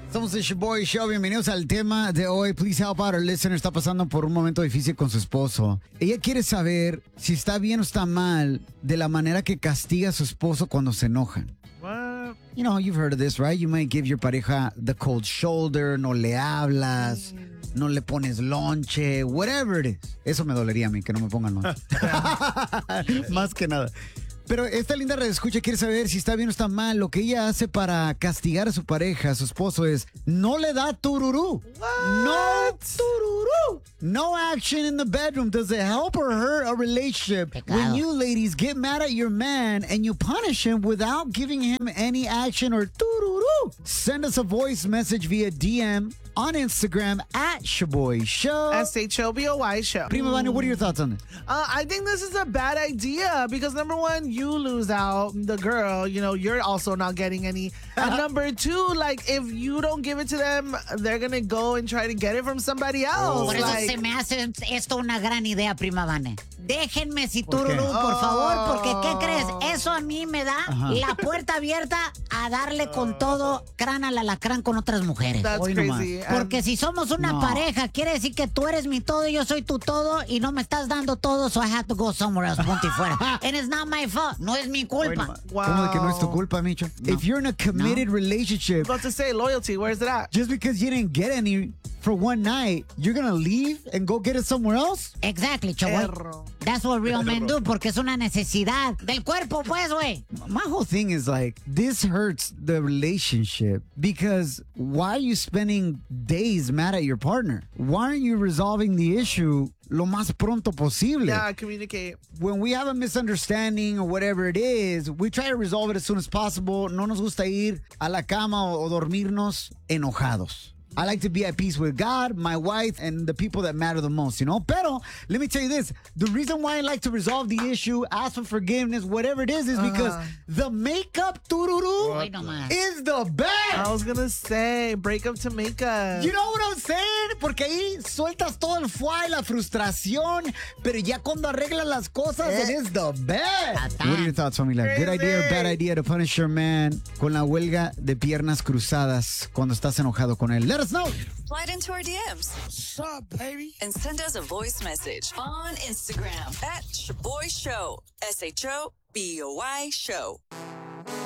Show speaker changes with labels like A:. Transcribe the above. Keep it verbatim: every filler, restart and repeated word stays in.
A: Somos el Shaboy Show. Bienvenidos al tema de hoy. Please help out our listener. Está pasando por un momento difícil con su esposo. Ella quiere saber si está bien o está mal de la manera que castiga a su esposo cuando se enojan.
B: What?
A: You know, you've heard of this, right? You might give your pareja the cold shoulder, no le hablas, no le pones lonche, whatever it is. Eso me dolería a mí, que no me pongan lonche. Más que nada. Pero esta linda redescucha quiere saber si está bien o está mal. Lo que ella hace para castigar a su pareja, a su esposo, es no le da tururú. No tururú. No action in the bedroom. Does it help or hurt a relationship
C: Pecado.
A: when you ladies get mad at your man and you punish him without giving him any action or tururú? Send us a voice message via D M on Instagram at Shaboy Show.
B: S H O B O Y show.
A: Prima Vanya, what are your thoughts on this?
B: Uh, I think this is a bad idea because number one, you lose out. The girl, you know, you're also not getting any. And number two, like if you don't give it to them, they're gonna go and try to get it from somebody else.
C: Por eso
B: like,
C: se me hace esto una gran idea, prima Vane. Déjenme si
A: ¿Por qué?
C: tururú, por favor, porque ¿qué
B: Oh.
C: crees? Eso a mí me da
A: Ajá.
C: la puerta abierta a darle con todo crán al alacrán con otras mujeres.
B: that's
A: Hoy nomás.
B: crazy.
C: Porque
B: And-
C: si somos una
A: No.
C: pareja, quiere decir que tú eres mi todo y yo soy tu todo y no me estás dando todo, so I have to go somewhere else, punto y fuera. And it's not my fault, no es mi
A: Hoy
C: culpa.
A: nomás.
B: Wow.
A: ¿Cómo de que no es tu culpa, Micho? If you're in a committed relationship,
B: about to say loyalty. Where's it at?
A: just because you didn't get any for one night, you're gonna leave and go get it somewhere else?
C: Exactly, Chaboy.
B: Perro.
C: That's what real men do, porque es una necesidad del cuerpo, pues, güey.
A: My whole thing is like, this hurts the relationship because why are you spending days mad at your partner? Why aren't you resolving the issue lo más pronto posible?
B: Yeah, communicate.
A: When we have a misunderstanding or whatever it is, we try to resolve it as soon as possible. No nos gusta ir a la cama o, o dormirnos enojados. I like to be at peace with God, my wife, and the people that matter the most, you know? Pero, let me tell you this. The reason why I like to resolve the issue, ask for forgiveness, whatever it is, is because the makeup tururu
C: Hoy nomás.
A: is the best.
B: I was gonna say break up to make up.
A: You know what I'm saying? Porque ahí sueltas todo el fuá y la frustración, pero ya cuando arreglas las cosas, it is the best. What are your thoughts, familia? Good idea or bad idea to punish your man con la huelga de piernas cruzadas cuando estás enojado con él? Let us know.
D: Slide into our D Ms.
E: What's up, baby?
D: And send us a voice message on Instagram at Shaboy Show. S H O B O Y Show.